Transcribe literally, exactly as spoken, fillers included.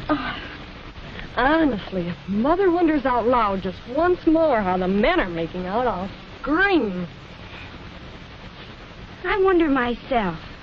Oh, honestly, if Mother wonders out loud just once more how the men are making out, I'll scream. I wonder myself.